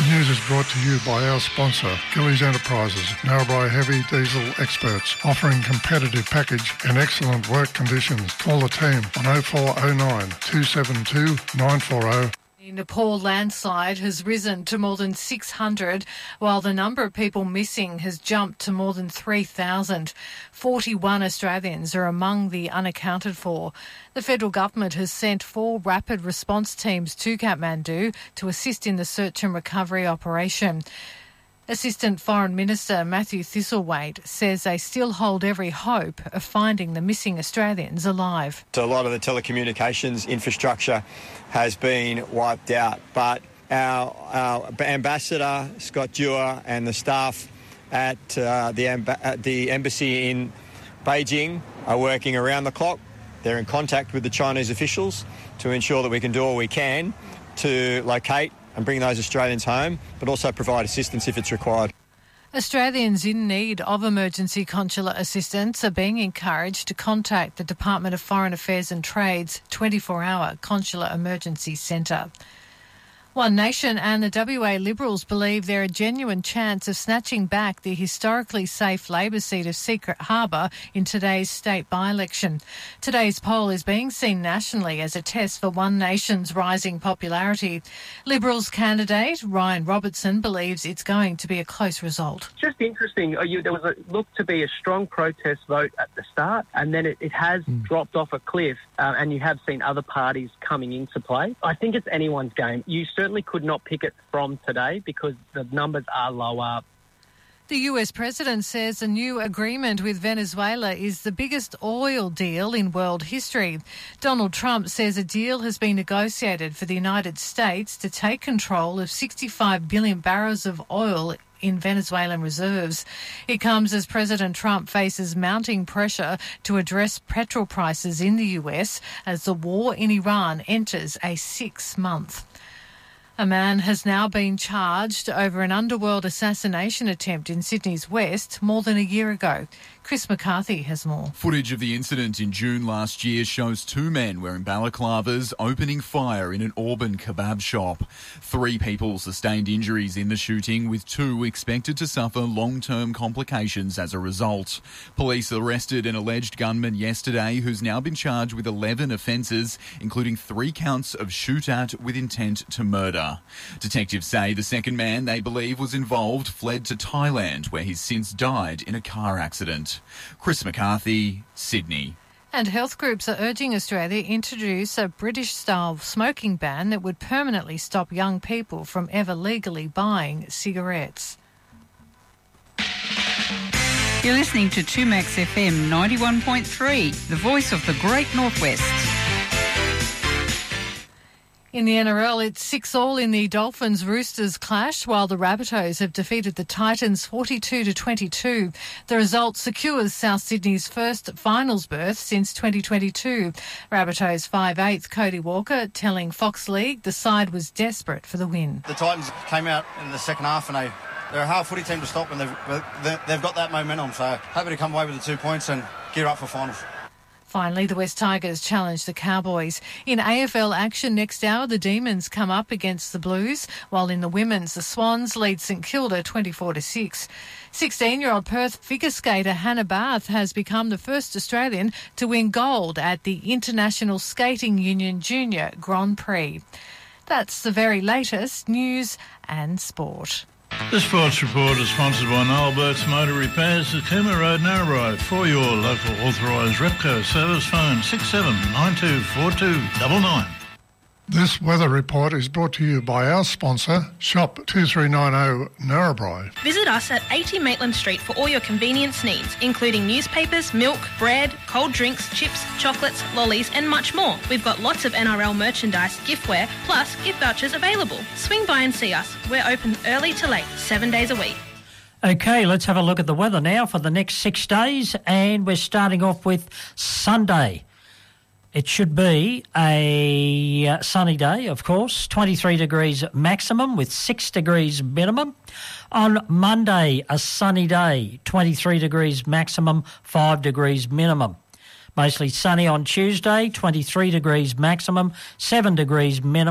news is brought to you by our sponsor, Gillies Enterprises, Narrabri heavy diesel experts, offering competitive package and excellent work conditions. Call the team on 0409 272 940. The Nepal landslide has risen to more than 600, while the number of people missing has jumped to more than 3,000. 41 Australians are among the unaccounted for. The federal government has sent 4 rapid response teams to Kathmandu to assist in the search and recovery operation. Assistant Foreign Minister Matthew Thistlethwaite says they still hold every hope of finding the missing Australians alive. So a lot of the telecommunications infrastructure has been wiped out, but our ambassador, Scott Dewar, and the staff at the embassy in Beijing are working around the clock. They're in contact with the Chinese officials to ensure that we can do all we can to locate and bring those Australians home, but also provide assistance if it's required. Australians in need of emergency consular assistance are being encouraged to contact the Department of Foreign Affairs and Trade's 24-hour Consular Emergency Centre. One Nation and the WA Liberals believe there are a genuine chance of snatching back the historically safe Labor seat of Secret Harbour in today's state by-election. Today's poll is being seen nationally as a test for One Nation's rising popularity. Liberals candidate Ryan Robertson believes it's going to be a close result. Just interesting, there was looked to be a strong protest vote at the start, and then it has dropped off a cliff, and you have seen other parties coming into play. I think it's anyone's game. You certainly could not pick it from today because the numbers are lower. The US president says a new agreement with Venezuela is the biggest oil deal in world history. Donald Trump says a deal has been negotiated for the United States to take control of 65 billion barrels of oil in Venezuelan reserves. It comes as President Trump faces mounting pressure to address petrol prices in the US as the war in Iran enters a 6th month. A man has now been charged over an underworld assassination attempt in Sydney's west more than a year ago. Chris McCarthy has more. Footage of the incident in June last year shows 2 men wearing balaclavas opening fire in an Auburn kebab shop. 3 people sustained injuries in the shooting, with 2 expected to suffer long-term complications as a result. Police arrested an alleged gunman yesterday who's now been charged with 11 offences, including 3 counts of shoot-at with intent to murder. Detectives say the second man they believe was involved fled to Thailand, where he's since died in a car accident. Chris McCarthy, Sydney. And health groups are urging Australia to introduce a British-style smoking ban that would permanently stop young people from ever legally buying cigarettes. You're listening to 2Max FM 91.3, the voice of the Great Northwest. In the NRL, it's 6-all in the Dolphins-Roosters clash, while the Rabbitohs have defeated the Titans 42-22. The result secures South Sydney's first finals berth since 2022. Rabbitohs 5'8" Cody Walker telling Fox League the side was desperate for the win. The Titans came out in the second half and they're a hard footy team to stop, and they've got that momentum, so happy to come away with the 2 points and gear up for finals. Finally, the West Tigers challenge the Cowboys. In AFL action next hour, the Demons come up against the Blues, while in the women's, the Swans lead St Kilda 24-6. 16-year-old Perth figure skater Hannah Barth has become the first Australian to win gold at the International Skating Union Junior Grand Prix. That's the very latest news and sport. The Sports Report is sponsored by Noel Burke's Motor Repairs at Cooma Road, Narrabri. For your local authorised Repco service, phone 67924299. This weather report is brought to you by our sponsor, Shop 2390 Narrabri. Visit us at 80 Maitland Street for all your convenience needs, including newspapers, milk, bread, cold drinks, chips, chocolates, lollies and much more. We've got lots of NRL merchandise, giftware, plus gift vouchers available. Swing by and see us. We're open early to late, 7 days a week. Okay, let's have a look at the weather now for the next 6 days, and we're starting off with Sunday. It should be a sunny day, of course, 23 degrees maximum with 6 degrees minimum. On Monday, a sunny day, 23 degrees maximum, 5 degrees minimum. Mostly sunny on Tuesday, 23 degrees maximum, 7 degrees minimum.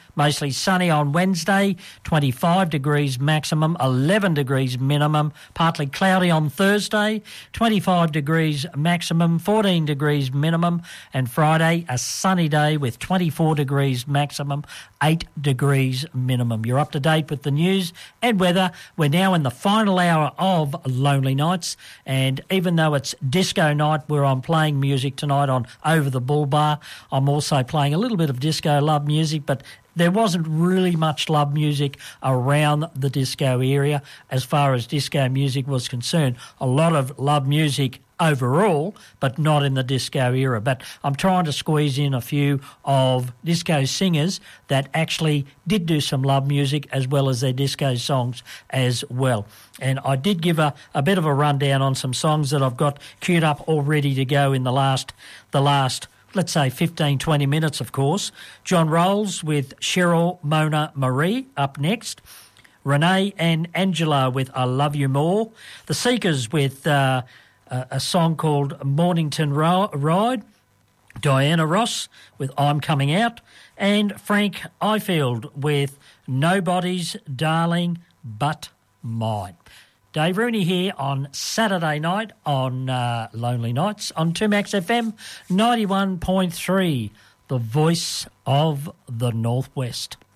Mostly sunny on Wednesday, 25 degrees maximum, 11 degrees minimum. Partly cloudy on Thursday, 25 degrees maximum, 14 degrees minimum. And Friday, a sunny day with 24 degrees maximum, 8 degrees minimum. You're up to date with the news and weather. We're now in the final hour of Lonely Nights, and even though it's disco night where I'm playing music tonight on Over the Bull Bar, I'm also playing a little bit of disco love music, but there wasn't really much love music around the disco area as far as disco music was concerned. A lot of love music overall, but not in the disco era. But I'm trying to squeeze in a few of disco singers that actually did do some love music as well as their disco songs as well. And I did give a bit of a rundown on some songs that I've got queued up all ready to go in the last let's say 15, 20 minutes, of course. John Rolls with Cheryl Mona Marie up next. Renee and Angela with I Love You More. The Seekers with a song called Mornington Ride. Diana Ross with I'm Coming Out. And Frank Ifield with Nobody's Darling But Mine. Dave Rooney here on Saturday night on Lonely Nights on 2Max FM 91.3, the voice of the Northwest.